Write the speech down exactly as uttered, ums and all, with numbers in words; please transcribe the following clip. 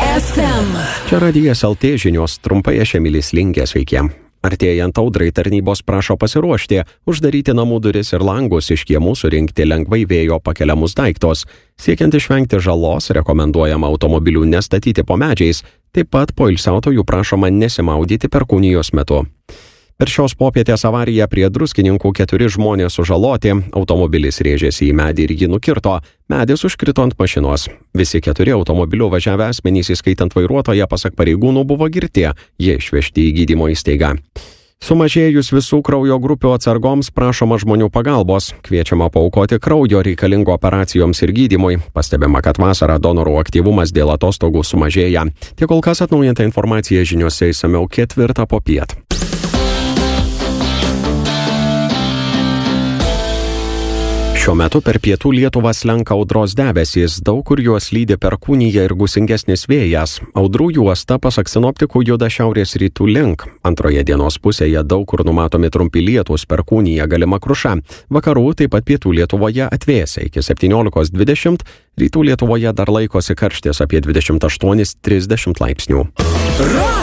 F M. Čia Radijas L T žinios, trumpai aš Emilis Lingė, sveiki. Artėjant audrai tarnybos prašo pasiruošti, uždaryti namų duris ir langus, iš kiemų surinkti lengvai vėjo pakeliamus daiktus. Siekiant išvengti žalos, rekomenduojama automobilių nestatyti po medžiais, taip pat poilsiautojų prašoma nesimaudyti perkūnijos metu. Per šios popietės avariją prie Druskininkų keturi žmonės sužaloti, automobilis rėžėsi į medį ir jį nukirto, medis užkrito ant mašinos. Visi keturi automobiliu važiavę asmenys, įskaitant vairuotoją, pasak pareigūnų, buvo girti, jie išvežti į gydymo įstaigą. Sumažėjus visų kraujo grupių atsargoms prašoma žmonių pagalbos, kviečiama paaukoti kraujo reikalingo operacijoms ir gydymui. Pastebima, kad vasarą donorų aktyvumas dėl atostogų sumažėja. Tiek kol kas atnaujinta informacija žiniose išsamiau ketvirtą popiet. Šiuo metu per pietų Lietuvą slenka audros debesys, daug kur juos lydi perkūnija ir gūsingesnis vėjas. Audrų juosta, pasak sinoptikų, juda šiaurės rytų link. Antroje dienos pusėje daug kur numatomi trumpi lietūs, perkūnija, galima kruša. Vakarų, taip pat pietų Lietuvoje atvėsia iki septyniolikos dvidešimt, rytų Lietuvoje dar laikosi karštis apie dvidešimt aštuonis trisdešimt laipsnių.